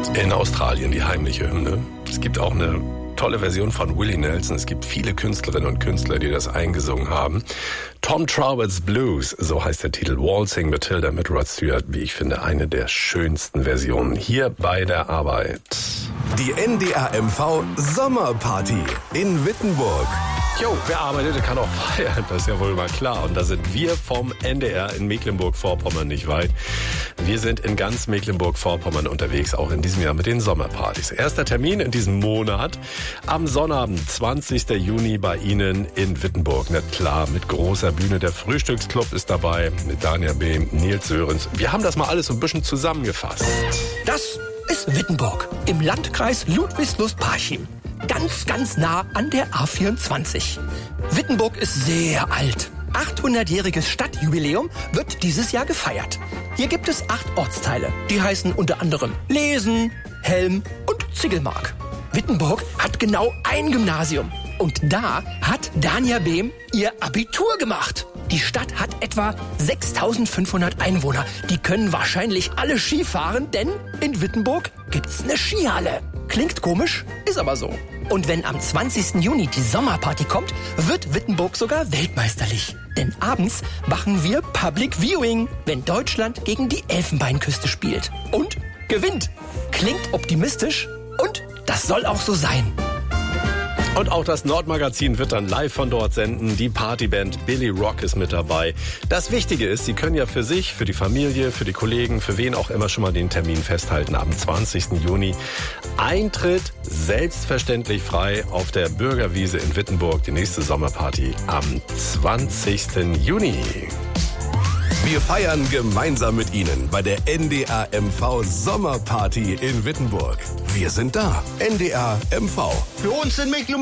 In Australien die heimliche Hymne. Es gibt auch eine tolle Version von Willie Nelson. Es gibt viele Künstlerinnen und Künstler, die das eingesungen haben. Tom Trowell's Blues, so heißt der Titel. Waltzing Matilda mit Rod Stewart, wie ich finde, eine der schönsten Versionen hier bei der Arbeit. Die NDR-MV Sommerparty in Wittenburg. Jo, wer arbeitet, kann auch feiern, das ist ja wohl mal klar. Und da sind wir vom NDR in Mecklenburg-Vorpommern nicht weit. Wir sind in ganz Mecklenburg-Vorpommern unterwegs, auch in diesem Jahr mit den Sommerpartys. Erster Termin in diesem Monat am Sonnabend, 20. Juni bei Ihnen in Wittenburg. Na klar, mit großer Bühne. Der Frühstücksclub ist dabei, mit Dania Behm, Nils Sörensen. Wir haben das mal alles so ein bisschen zusammengefasst. Das ist Wittenburg im Landkreis Ludwigslust-Parchim. Ganz nah an der A24. Wittenburg ist sehr alt. 800-jähriges Stadtjubiläum wird dieses Jahr gefeiert. Hier gibt es 8 Ortsteile. Die heißen unter anderem Lesen, Helm und Ziegelmark. Wittenburg hat genau ein Gymnasium. Und da hat Dania Behm ihr Abitur gemacht. Die Stadt hat etwa 6.500 Einwohner. Die können wahrscheinlich alle Ski fahren, denn in Wittenburg gibt's eine Skihalle. Klingt komisch, ist aber so. Und wenn am 20. Juni die Sommerparty kommt, wird Wittenburg sogar weltmeisterlich. Denn abends machen wir Public Viewing, wenn Deutschland gegen die Elfenbeinküste spielt. Und gewinnt. Klingt optimistisch und das soll auch so sein. Und auch das Nordmagazin wird dann live von dort senden. Die Partyband Billy Rock ist mit dabei. Das Wichtige ist, Sie können ja für sich, für die Familie, für die Kollegen, für wen auch immer schon mal den Termin festhalten am 20. Juni. Eintritt selbstverständlich frei auf der Bürgerwiese in Wittenburg. Die nächste Sommerparty am 20. Juni. Wir feiern gemeinsam mit Ihnen bei der NDR-MV Sommerparty in Wittenburg. Wir sind da. NDR-MV. Für uns in Mecklenburg